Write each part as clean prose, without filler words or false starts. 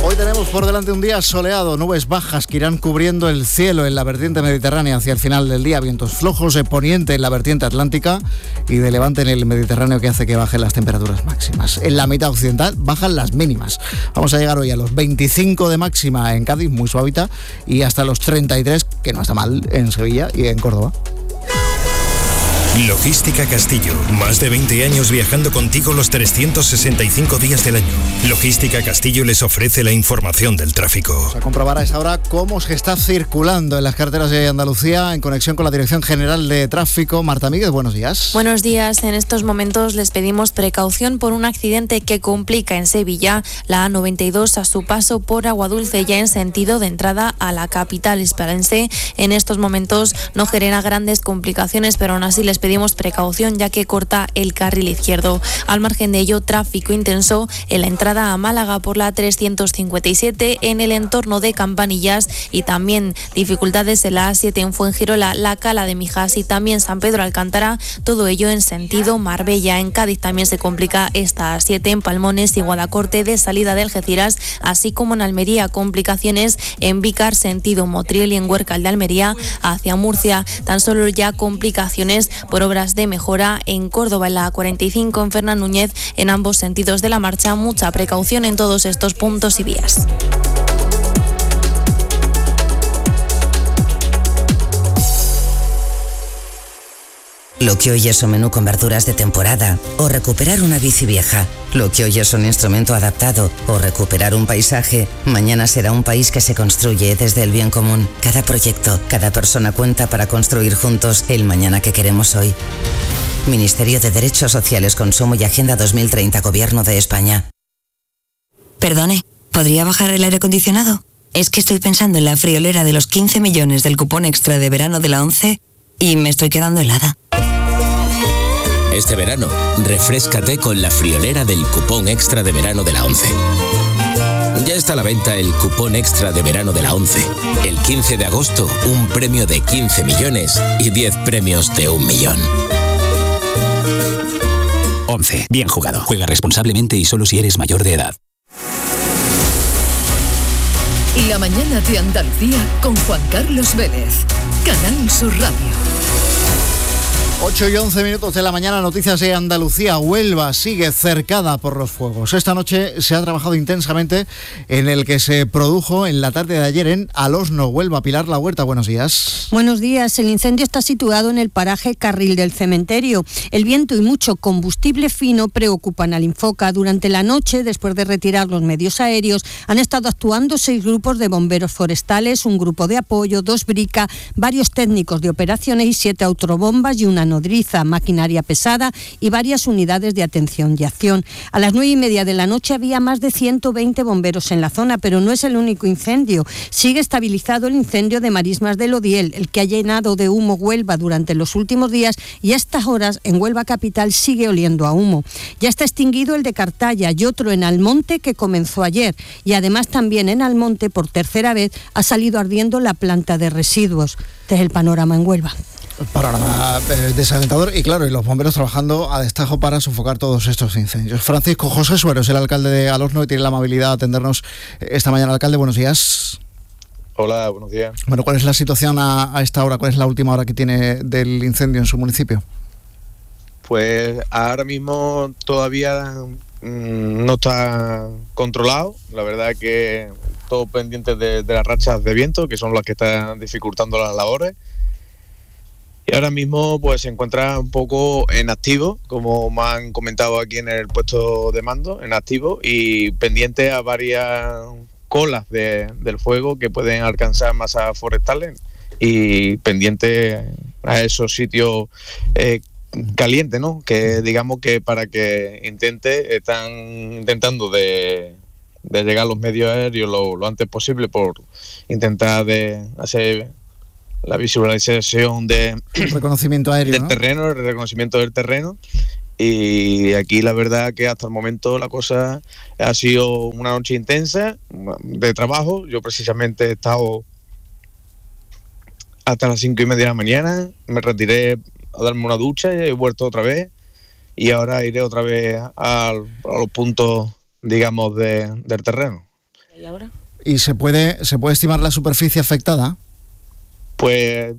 Hoy tenemos por delante un día soleado, nubes bajas que irán cubriendo el cielo en la vertiente mediterránea hacia el final del día, vientos flojos de poniente en la vertiente atlántica y de levante en el Mediterráneo, que hace que bajen las temperaturas máximas. En la mitad occidental bajan las mínimas. Vamos a llegar hoy a los 25 de máxima en Cádiz, muy suavita, y hasta los 33, que no está mal, en Sevilla y en Córdoba. Logística Castillo. Más de 20 años viajando contigo los 365 días del año. Logística Castillo les ofrece la información del tráfico. Vamos a comprobar a esa hora cómo se está circulando en las carreteras de Andalucía en conexión con la Dirección General de Tráfico. Marta Míguez, buenos días. Buenos días. En estos momentos les pedimos precaución por un accidente que complica en Sevilla la A92 a su paso por Aguadulce, ya en sentido de entrada a la capital hispalense. En estos momentos no genera grandes complicaciones, pero aún así les pedimos precaución ya que corta el carril izquierdo. Al margen de ello, tráfico intenso en la entrada a Málaga por la 357 en el entorno de Campanillas y también dificultades en la A7 en Fuengirola, la Cala de Mijas y también San Pedro Alcántara, todo ello en sentido Marbella. En Cádiz también se complica esta A7 en Palmones y Guadacorte de salida de Algeciras, así como en Almería, complicaciones en Vícar sentido Motriel y en Huércal de Almería hacia Murcia. Tan solo ya complicaciones por obras de mejora en Córdoba en la A45 en Fernán Núñez en ambos sentidos de la marcha. Mucha precaución en todos estos puntos y vías. Lo que hoy es un menú con verduras de temporada o recuperar una bici vieja. Lo que hoy es un instrumento adaptado o recuperar un paisaje, mañana será un país que se construye desde el bien común. Cada proyecto, cada persona cuenta para construir juntos el mañana que queremos hoy. Ministerio de Derechos Sociales, Consumo y Agenda 2030, Gobierno de España. Perdone, ¿podría bajar el aire acondicionado? Es que estoy pensando en la friolera de los 15 millones del cupón extra de verano de la ONCE y me estoy quedando helada. Este verano, refréscate con la friolera del cupón extra de verano de la ONCE. Ya está a la venta el cupón extra de verano de la ONCE. El 15 de agosto, un premio de 15 millones y 10 premios de 1 millón. ONCE. Bien jugado. Juega responsablemente y solo si eres mayor de edad. La mañana de Andalucía con Juan Carlos Vélez. Canal Sur Radio. 8 y 11 minutos de la mañana, noticias de Andalucía. Huelva sigue cercada por los fuegos. Esta noche se ha trabajado intensamente en el que se produjo en la tarde de ayer en Alosno, Huelva. Pilar La Huerta, buenos días. Buenos días. El incendio está situado en el paraje Carril del Cementerio. El viento y mucho combustible fino preocupan al Infoca. Durante la noche, después de retirar los medios aéreos, han estado actuando 6 grupos de bomberos forestales, un grupo de apoyo, 2 brica, varios técnicos de operaciones y 7 autobombas y una nodriza, maquinaria pesada y varias unidades de atención y acción. A las 9:30 de la noche había más de 120 bomberos en la zona, pero no es el único incendio. Sigue estabilizado el incendio de Marismas del Odiel, el que ha llenado de humo Huelva durante los últimos días y a estas horas en Huelva capital sigue oliendo a humo. Ya está extinguido el de Cartaya y otro en Almonte que comenzó ayer, y además también en Almonte por tercera vez ha salido ardiendo la planta de residuos. Este es el panorama en Huelva. Panorama desalentador y claro, y los bomberos trabajando a destajo para sofocar todos estos incendios. Francisco José Suero es el alcalde de Alosno y tiene la amabilidad de atendernos esta mañana. Alcalde, buenos días. Hola, buenos días. Bueno, ¿cuál es la situación a esta hora? ¿Cuál es la última hora que tiene del incendio en su municipio? Pues ahora mismo todavía no está controlado. La verdad que todo pendiente de las rachas de viento, que son las que están dificultando las labores. Y ahora mismo pues se encuentra un poco en activo, como me han comentado aquí en el puesto de mando, en activo y pendiente a varias colas del fuego que pueden alcanzar masas forestales y pendiente a esos sitios calientes, ¿no? Que digamos que para que están intentando de llegar a los medios aéreos lo antes posible por intentar de hacer la visualización del reconocimiento aéreo del terreno, el reconocimiento del terreno. Y aquí la verdad que hasta el momento la cosa ha sido una noche intensa de trabajo. Yo precisamente he estado hasta las 5:30 de la mañana, me retiré a darme una ducha y he vuelto otra vez y ahora iré otra vez a los puntos, digamos, del terreno. ¿Y ahora? ¿Y se puede estimar la superficie afectada? Pues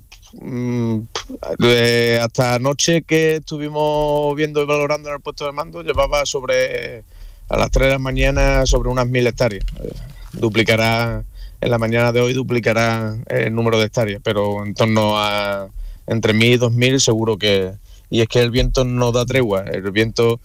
hasta anoche que estuvimos viendo y valorando en el puesto de mando, llevaba a las 3 de la mañana sobre unas 1.000 hectáreas. Duplicará, en la mañana de hoy duplicará el número de hectáreas, pero en torno a entre 1.000 y 2.000 seguro que... Y es que el viento no da tregua, el viento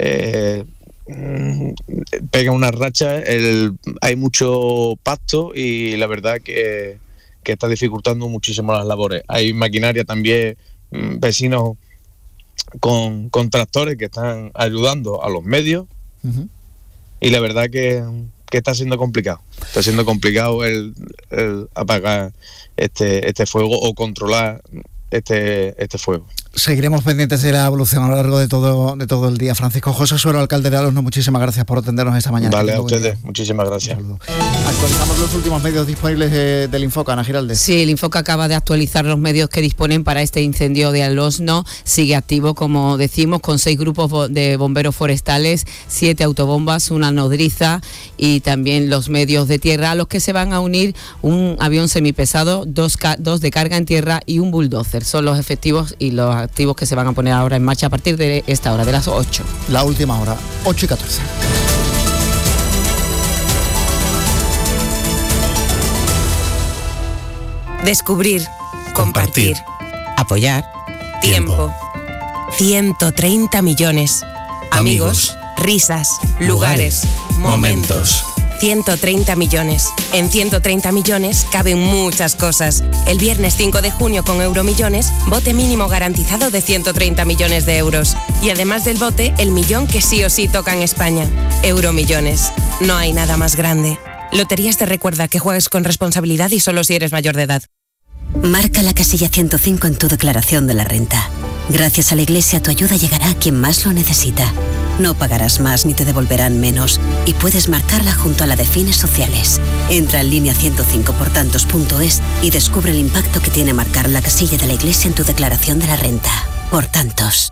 pega una racha, hay mucho pasto y la verdad que está dificultando muchísimo las labores. Hay maquinaria también, vecinos con tractores que están ayudando a los medios. Uh-huh. Y la verdad que está siendo complicado. Está siendo complicado el apagar este fuego o controlar este fuego. Seguiremos pendientes de la evolución a lo largo de todo el día. Francisco José Suero, alcalde de Alosno, muchísimas gracias por atendernos esta mañana. Vale, a ustedes, muchísimas gracias. Actualizamos los últimos medios disponibles del Infoca, Ana Giraldez. Sí, el Infoca acaba de actualizar los medios que disponen para este incendio de Alosno. Sigue activo, como decimos, con 6 grupos de bomberos forestales, 7 autobombas, una nodriza y también los medios de tierra, a los que se van a unir un avión semipesado, 2 de carga en tierra y un bulldozer. Son los efectivos y los activos que se van a poner ahora en marcha a partir de esta hora, de las 8. La última hora, 8:14. Descubrir, compartir, apoyar, tiempo. 130 millones. Amigos, risas, lugares, momentos. 130 millones. En 130 millones caben muchas cosas. El viernes 5 de junio con Euromillones, bote mínimo garantizado de 130 millones de euros. Y además del bote, el millón que sí o sí toca en España. Euromillones. No hay nada más grande. Loterías te recuerda que juegues con responsabilidad y solo si eres mayor de edad. Marca la casilla 105 en tu declaración de la renta. Gracias a la Iglesia, tu ayuda llegará a quien más lo necesita. No pagarás más ni te devolverán menos y puedes marcarla junto a la de fines sociales. Entra en línea 105portantos.es y descubre el impacto que tiene marcar la casilla de la Iglesia en tu declaración de la renta. Por tantos.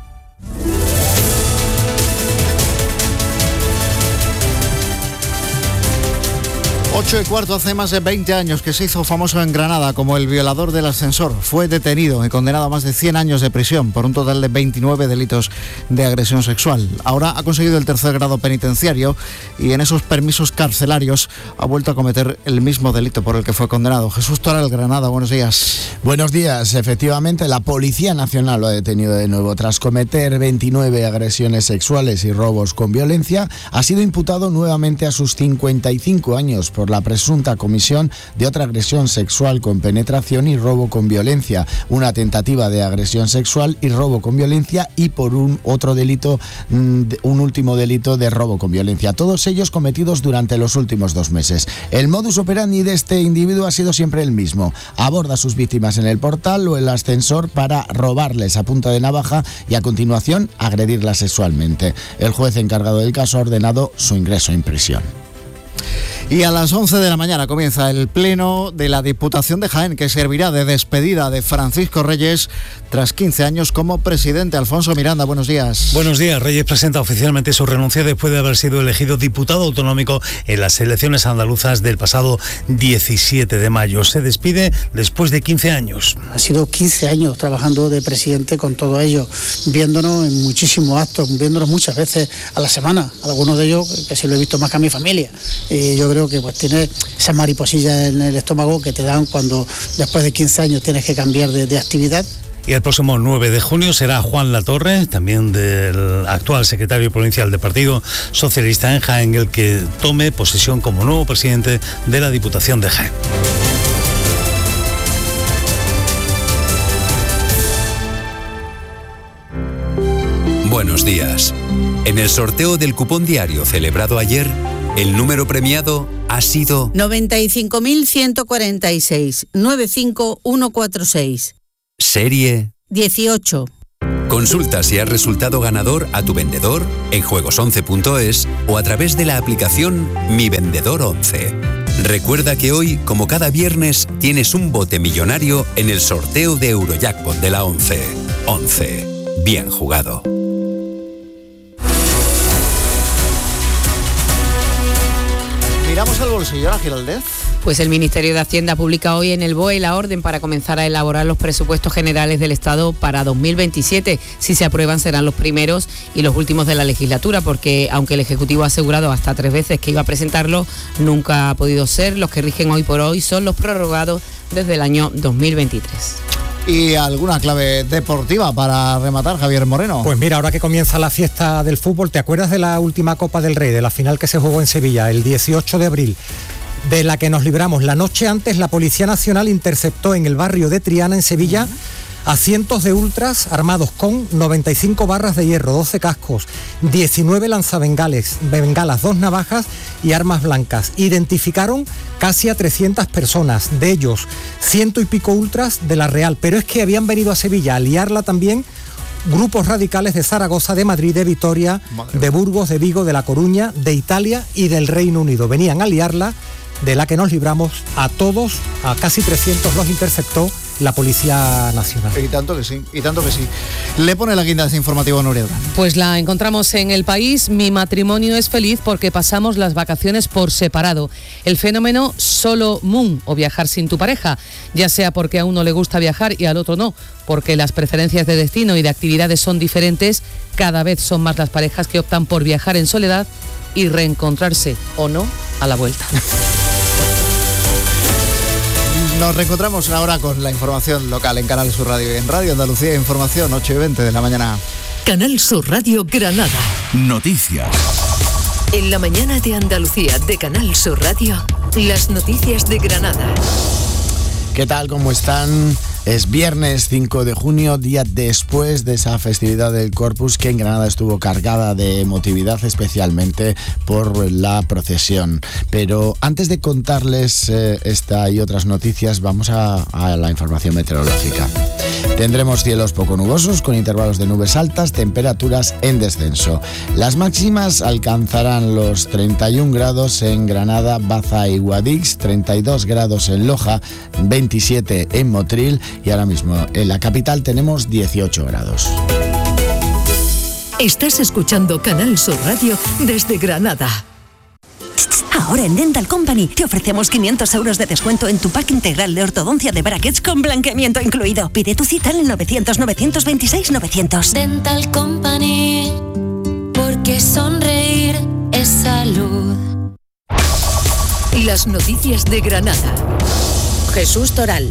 8:15, hace más de 20 años que se hizo famoso en Granada como el violador del ascensor. Fue detenido y condenado a más de 100 años de prisión por un total de 29 delitos de agresión sexual. Ahora ha conseguido el 3er grado penitenciario y en esos permisos carcelarios ha vuelto a cometer el mismo delito por el que fue condenado. Jesús Toral, Granada, buenos días. Buenos días. Efectivamente, la Policía Nacional lo ha detenido de nuevo. Tras cometer 29 agresiones sexuales y robos con violencia, ha sido imputado nuevamente a sus 55 años por la presunta comisión de otra agresión sexual con penetración y robo con violencia, una tentativa de agresión sexual y robo con violencia y por un último delito de robo con violencia, todos ellos cometidos durante los últimos 2 meses. El modus operandi de este individuo ha sido siempre el mismo: aborda a sus víctimas en el portal o el ascensor para robarles a punta de navaja y a continuación agredirlas sexualmente. El juez encargado del caso ha ordenado su ingreso en prisión. Y a las 11 de la mañana comienza el pleno de la Diputación de Jaén, que servirá de despedida de Francisco Reyes tras 15 años como presidente. Alfonso Miranda, buenos días. Buenos días. Reyes presenta oficialmente su renuncia después de haber sido elegido diputado autonómico en las elecciones andaluzas del pasado 17 de mayo. Se despide después de 15 años. Ha sido 15 años trabajando de presidente con todo ello, viéndonos en muchísimos actos, viéndonos muchas veces a la semana, algunos de ellos que sí lo he visto más que a mi familia. Y yo creo que pues tiene esas mariposillas en el estómago que te dan cuando después de 15 años tienes que cambiar de actividad. Y el próximo 9 de junio será Juan Latorre, también del actual secretario provincial del Partido Socialista en Jaén, el que tome posesión como nuevo presidente de la Diputación de Jaén. Buenos días. En el sorteo del cupón diario celebrado ayer, el número premiado ha sido 95.146 95146. Serie 18. Consulta si has resultado ganador a tu vendedor en juegos11.es o a través de la aplicación Mi Vendedor 11. Recuerda que hoy, como cada viernes, tienes un bote millonario en el sorteo de Eurojackpot de la 11. 11. Bien jugado. Miramos el bolsillo a Giraldez? Pues el Ministerio de Hacienda publica hoy en el BOE la orden para comenzar a elaborar los presupuestos generales del Estado para 2027. Si se aprueban serán los primeros y los últimos de la legislatura, porque aunque el Ejecutivo ha asegurado hasta 3 veces que iba a presentarlo, nunca ha podido ser. Los que rigen hoy por hoy son los prorrogados desde el año 2023. ¿Y alguna clave deportiva para rematar, Javier Moreno? Pues mira, ahora que comienza la fiesta del fútbol, ¿te acuerdas de la última Copa del Rey, de la final que se jugó en Sevilla el 18 de abril? De la que nos libramos. La noche antes, la Policía Nacional interceptó en el barrio de Triana, en Sevilla, a cientos de ultras armados con 95 barras de hierro, 12 cascos, 19 lanzabengalas, 2 navajas y armas blancas. Identificaron casi a 300 personas, de ellos 100 y pico ultras de la Real, pero es que habían venido a Sevilla a liarla también grupos radicales de Zaragoza, de Madrid, de Vitoria, de Burgos, de Vigo, de La Coruña, de Italia y del Reino Unido. Venían a liarla, de la que nos libramos. A todos, a casi 300 los interceptó la Policía Nacional. Y tanto que sí, y tanto que sí. Le pone la guinda de ese informativo Nuria Durán. Pues la encontramos en El País. Mi matrimonio es feliz porque pasamos las vacaciones por separado. El fenómeno solo moon o viajar sin tu pareja, ya sea porque a uno le gusta viajar y al otro no, porque las preferencias de destino y de actividades son diferentes. Cada vez son más las parejas que optan por viajar en soledad y reencontrarse o no a la vuelta. Nos reencontramos ahora con la información local en Canal Sur Radio y en Radio Andalucía Información, 8:20 de la mañana. Canal Sur Radio Granada. Noticias. En la mañana de Andalucía de Canal Sur Radio, las noticias de Granada. ¿Qué tal? ¿Cómo están? Es viernes 5 de junio, día después de esa festividad del Corpus que en Granada estuvo cargada de emotividad, especialmente por la procesión. Pero antes de contarles esta y otras noticias, vamos a la información meteorológica. Tendremos cielos poco nubosos con intervalos de nubes altas, temperaturas en descenso. Las máximas alcanzarán los 31 grados en Granada, Baza y Guadix, 32 grados en Loja, 27 en Motril y ahora mismo en la capital tenemos 18 grados. Estás escuchando Canal Sur Radio desde Granada. Ahora en Dental Company te ofrecemos 500 euros de descuento en tu pack integral de ortodoncia de brackets con blanqueamiento incluido. Pide tu cita en el 900-926-900. Dental Company, porque sonreír es salud. Las noticias de Granada. Jesús Toral.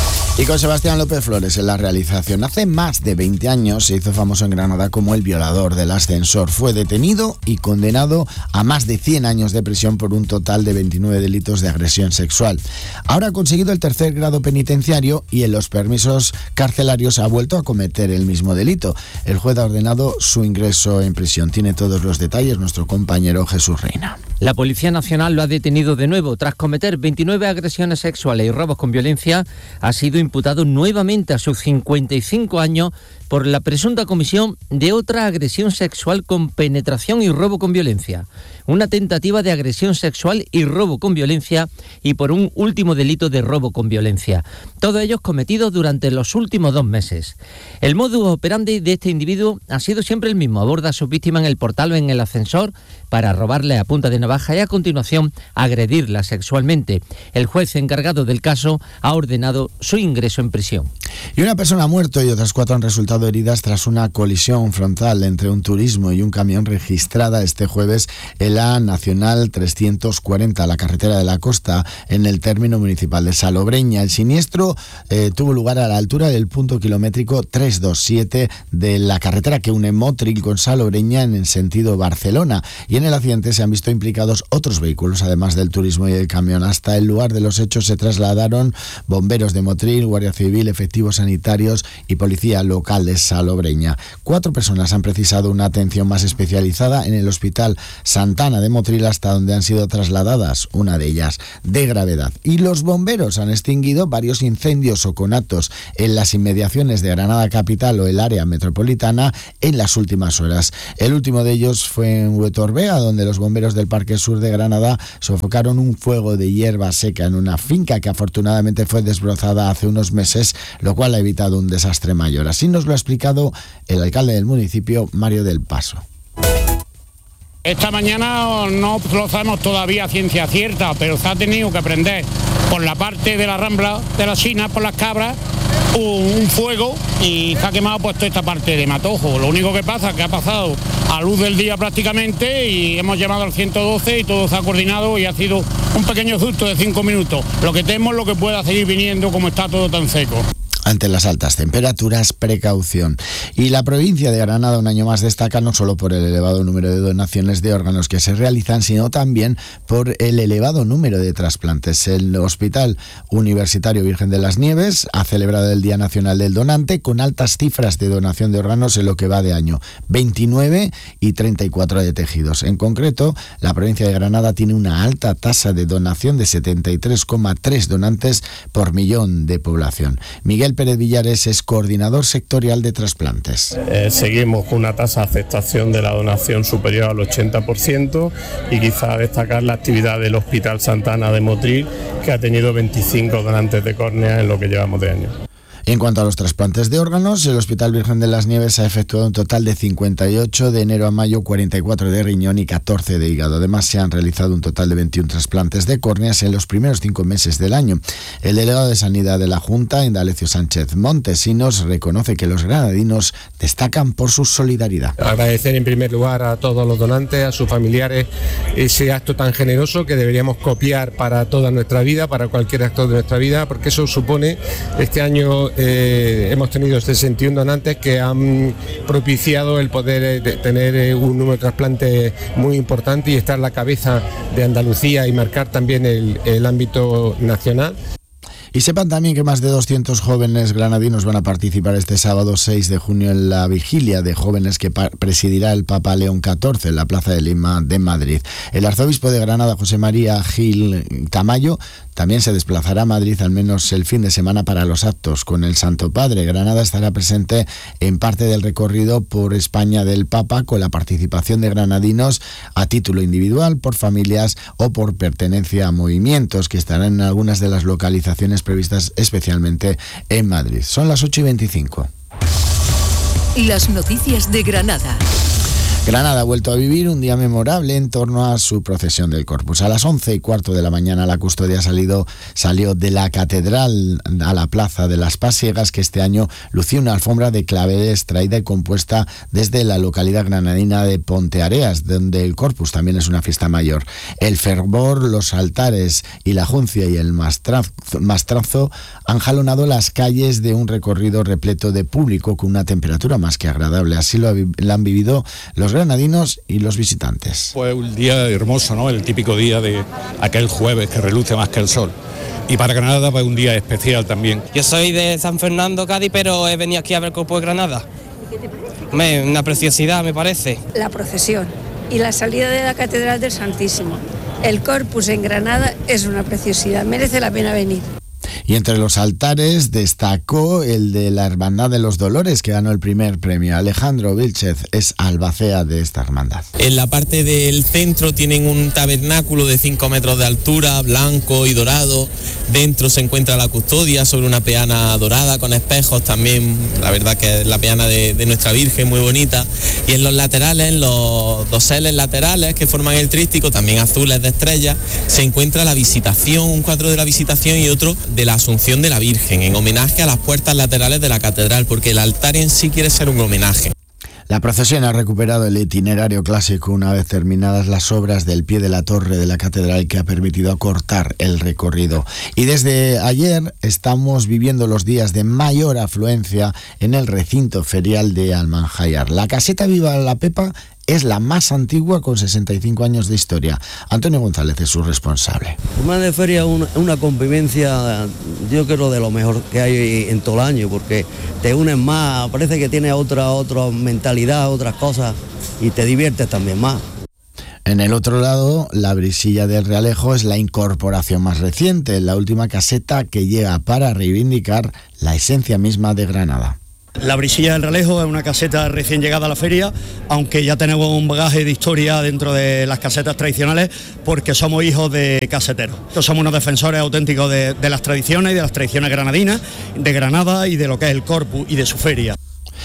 Y con Sebastián López Flores en la realización. Hace más de 20 años se hizo famoso en Granada como el violador del ascensor. Fue detenido y condenado a más de 100 años de prisión por un total de 29 delitos de agresión sexual. Ahora ha conseguido el 3er grado penitenciario y en los permisos carcelarios ha vuelto a cometer el mismo delito. El juez ha ordenado su ingreso en prisión. Tiene todos los detalles nuestro compañero Jesús Reina. La Policía Nacional lo ha detenido de nuevo. Tras cometer 29 agresiones sexuales y robos con violencia, ha sido imputado nuevamente a sus 55 años por la presunta comisión de otra agresión sexual con penetración y robo con violencia, una tentativa de agresión sexual y robo con violencia y por un último delito de robo con violencia, todos ellos cometidos durante los últimos 2 meses. El modus operandi de este individuo ha sido siempre el mismo: aborda a sus víctimas en el portal o en el ascensor para robarle a punta de navaja y a continuación agredirla sexualmente. El juez encargado del caso ha ordenado su ingreso en prisión. Y una persona ha muerto y otras 4 han resultado heridas tras una colisión frontal entre un turismo y un camión registrada este jueves en la Nacional 340, la carretera de la Costa, en el término municipal de Salobreña. El siniestro tuvo lugar a la altura del punto kilométrico 327 de la carretera que une Motril con Salobreña en el sentido Barcelona. Y en el accidente se han visto implicados otros vehículos, además del turismo y del camión. Hasta el lugar de los hechos se trasladaron bomberos de Motril, Guardia Civil, efectivos sanitarios y policía local de Salobreña. 4 personas han precisado una atención más especializada en el Hospital Santana de Motril, hasta donde han sido trasladadas, una de ellas de gravedad. Y los bomberos han extinguido varios incendios o conatos en las inmediaciones de Granada capital o el área metropolitana en las últimas horas. El último de ellos fue en Huetorvega, donde los bomberos del Parque Sur de Granada sofocaron un fuego de hierba seca en una finca que afortunadamente fue desbrozada hace unos meses, lo cual ha evitado un desastre mayor. Así nos lo ha explicado el alcalde del municipio, Mario del Paso. Esta mañana no lo sabemos todavía a ciencia cierta, pero se ha tenido que prender por la parte de la Rambla de la China, por las Cabras, un fuego y se ha quemado pues toda esta parte de Matojo. Lo único que pasa es que ha pasado a luz del día prácticamente y hemos llamado al 112 y todo se ha coordinado y ha sido un pequeño susto de 5 minutos. Lo que temo es lo que pueda seguir viniendo como está todo tan seco. Ante las altas temperaturas, precaución. Y la provincia de Granada un año más destaca no solo por el elevado número de donaciones de órganos que se realizan, sino también por el elevado número de trasplantes. El Hospital Universitario Virgen de las Nieves ha celebrado el Día Nacional del Donante con altas cifras de donación de órganos en lo que va de año, 29 y 34 de tejidos. En concreto, la provincia de Granada tiene una alta tasa de donación de 73,3 donantes por millón de población. Miguel Pérez Villares es coordinador sectorial de trasplantes. Seguimos con una tasa de aceptación de la donación superior al 80% y quizá destacar la actividad del Hospital Santa Ana de Motril, que ha tenido 25 donantes de córnea en lo que llevamos de año. En cuanto a los trasplantes de órganos, el Hospital Virgen de las Nieves ha efectuado un total de 58 de enero a mayo, 44 de riñón y 14 de hígado. Además, se han realizado un total de 21 trasplantes de córneas en los primeros 5 meses del año. El delegado de Sanidad de la Junta, Indalecio Sánchez Montesinos, reconoce que los granadinos destacan por su solidaridad. Agradecer en primer lugar a todos los donantes, a sus familiares, ese acto tan generoso que deberíamos copiar para toda nuestra vida, para cualquier acto de nuestra vida, porque eso supone, este año hemos tenido 61 donantes que han propiciado el poder tener un número de trasplantes muy importante y estar en la cabeza de Andalucía y marcar también el ámbito nacional. Y sepan también que más de 200 jóvenes granadinos van a participar este sábado 6 de junio en la vigilia de jóvenes que presidirá el Papa León XIV en la Plaza de Lima de Madrid. El arzobispo de Granada, José María Gil Tamayo, también se desplazará a Madrid al menos el fin de semana para los actos con el Santo Padre. Granada estará presente en parte del recorrido por España del Papa con la participación de granadinos a título individual, por familias o por pertenencia a movimientos que estarán en algunas de las localizaciones previstas especialmente en Madrid. Son las 8:25. Las noticias de Granada. Granada ha vuelto a vivir un día memorable en torno a su procesión del Corpus. A las 11:15 de la mañana la custodia salió de la catedral a la plaza de las Pasiegas, que este año lucía una alfombra de claveles traída y compuesta desde la localidad granadina de Ponteareas, donde el Corpus también es una fiesta mayor. El fervor, los altares y la juncia y el mastrazo han jalonado las calles de un recorrido repleto de público con una temperatura más que agradable. Así lo han vivido los granadinos y los visitantes. Fue un día hermoso, ¿no? El típico día de aquel jueves que reluce más que el sol. Y para Granada fue un día especial también. Yo soy de San Fernando, Cádiz, pero he venido aquí a ver el Corpus de Granada. Una preciosidad, me parece. La procesión y la salida de la Catedral del Santísimo. El Corpus en Granada es una preciosidad, merece la pena venir. Y entre los altares destacó el de la Hermandad de los Dolores, que ganó el primer premio. Alejandro Vilchez es albacea de esta hermandad. En la parte del centro tienen un tabernáculo de 5 metros de altura, blanco y dorado. Dentro se encuentra la custodia sobre una peana dorada con espejos también. La verdad que es la peana de nuestra Virgen, muy bonita. Y en los laterales, en los doseles laterales que forman el tríptico, también azules de estrellas, se encuentra la Visitación, un cuadro de la Visitación y otro de la Asunción de la Virgen, en homenaje a las puertas laterales de la catedral, porque el altar en sí quiere ser un homenaje. La procesión ha recuperado el itinerario clásico una vez terminadas las obras del pie de la torre de la catedral, que ha permitido acortar el recorrido. Y desde ayer estamos viviendo los días de mayor afluencia en el recinto ferial de Almanjayar. La caseta Viva la Pepa es la más antigua con 65 años de historia. Antonio González es su responsable. Semana de feria es una convivencia, yo creo, de lo mejor que hay en todo el año, porque te unes más, parece que tienes otra mentalidad, otras cosas, y te diviertes también más. En el otro lado, la Brisilla del Realejo es la incorporación más reciente, la última caseta que llega para reivindicar la esencia misma de Granada. La Brisilla del Realejo es una caseta recién llegada a la feria, aunque ya tenemos un bagaje de historia dentro de las casetas tradicionales, porque somos hijos de caseteros. Somos unos defensores auténticos de las tradiciones y de las tradiciones granadinas, de Granada y de lo que es el Corpus y de su feria.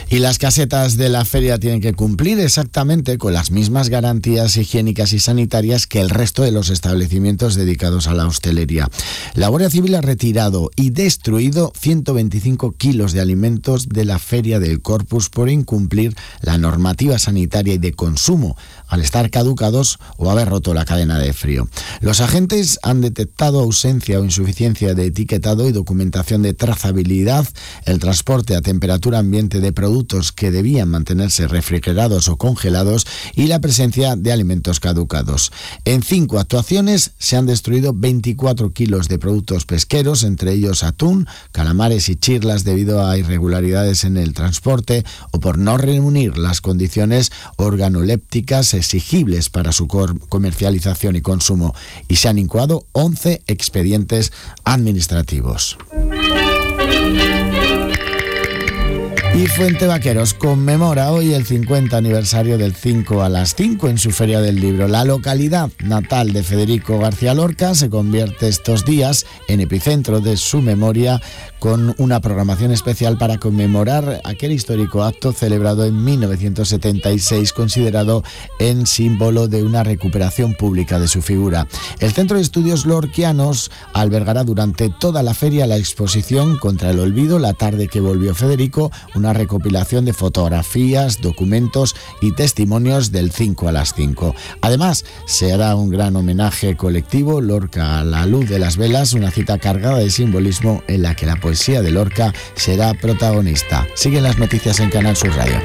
Y las casetas de la feria tienen que cumplir exactamente con las mismas garantías higiénicas y sanitarias que el resto de los establecimientos dedicados a la hostelería. La Guardia Civil ha retirado y destruido 125 kilos de alimentos de la feria del Corpus por incumplir la normativa sanitaria y de consumo, al estar caducados o haber roto la cadena de frío. Los agentes han detectado ausencia o insuficiencia de etiquetado y documentación de trazabilidad, el transporte a temperatura ambiente de productos que debían mantenerse refrigerados o congelados y la presencia de alimentos caducados. En 5 actuaciones se han destruido 24 kilos de productos pesqueros, entre ellos atún, calamares y chirlas, debido a irregularidades en el transporte o por no reunir las condiciones organolépticas exigibles para su comercialización y consumo, y se han incoado 11 expedientes administrativos. Y Fuente Vaqueros conmemora hoy el 50 aniversario del 5 a las 5 en su Feria del Libro. La localidad natal de Federico García Lorca se convierte estos días en epicentro de su memoria, con una programación especial para conmemorar aquel histórico acto celebrado en 1976, considerado en símbolo de una recuperación pública de su figura. El Centro de Estudios Lorquianos albergará durante toda la feria la exposición Contra el Olvido, la tarde que volvió Federico, una recopilación de fotografías, documentos y testimonios del 5 a las 5. Además, se hará un gran homenaje colectivo, Lorca a la luz de las velas, una cita cargada de simbolismo en la que la poesía de Lorca será protagonista. Siguen las noticias en Canal Sur Radio.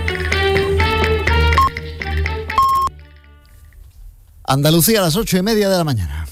Andalucía a las 8:30 de la mañana.